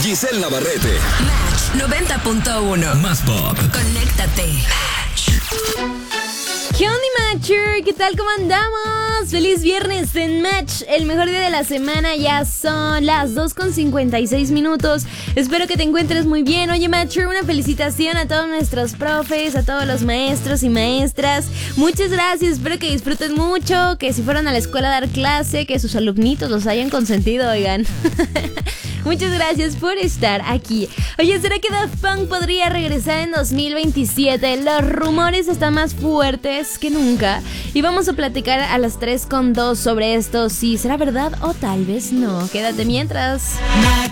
Giselle Navarrete. Match 90.1. Más pop. Conéctate. ¿Qué onda, Matcher? ¿Qué tal? ¿Cómo andamos? Feliz viernes en Match, el mejor día de la semana. Ya son las 2:56. Espero que te encuentres muy bien. Oye, Matcher, una felicitación a todos nuestros profes, a todos los maestros y maestras. Muchas gracias, espero que disfruten mucho, que si fueron a la escuela a dar clase, que sus alumnitos los hayan consentido, oigan. Muchas gracias por estar aquí. Oye, ¿será que Daft Punk podría regresar en 2027? Los rumores están más fuertes que nunca. Y vamos a platicar a las 3:02 sobre esto. Si será verdad o tal vez no. Quédate mientras.